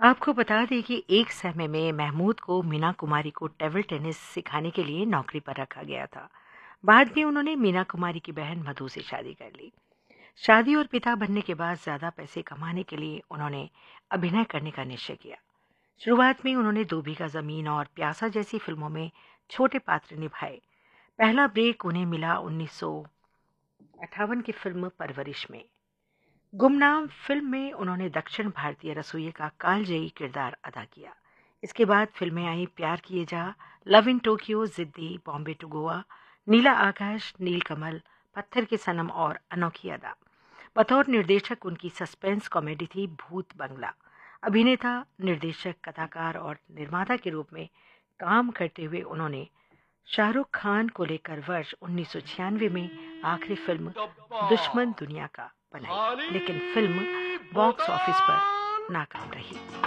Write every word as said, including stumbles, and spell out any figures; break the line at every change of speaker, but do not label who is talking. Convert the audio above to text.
आपको बता दें कि एक समय में महमूद को मीना कुमारी को टेबल टेनिस सिखाने के लिए नौकरी पर रखा गया था। बाद में उन्होंने मीना कुमारी की बहन मधु से शादी कर ली। शादी और पिता बनने के बाद ज़्यादा पैसे कमाने के लिए उन्होंने अभिनय करने का निश्चय किया। शुरुआत में उन्होंने दो बीघा ज़मीन और प्यासा जैसी फिल्मों में छोटे पात्र निभाए। पहला ब्रेक उन्हें मिला उन्नीस सौ अट्ठावन की फिल्म परवरिश में। गुमनाम फिल्म में उन्होंने दक्षिण भारतीय रसोइये का कालजयी किरदार अदा किया। इसके बाद फिल्में आई प्यार किए जा, लव इन टोक्यो, जिद्दी, बॉम्बे टू गोवा, नीला आकाश, नीलकमल, पत्थर के सनम और अनोखी अदा। बतौर निर्देशक उनकी सस्पेंस कॉमेडी थी भूत बंगला। अभिनेता, निर्देशक, कथाकार और निर्माता के रूप में काम करते हुए उन्होंने शाहरुख खान को लेकर वर्ष उन्नीस सौ छियानवे में आखिरी फिल्म दुश्मन दुनिया का बनाई, लेकिन फिल्म बॉक्स ऑफिस पर नाकाम रही।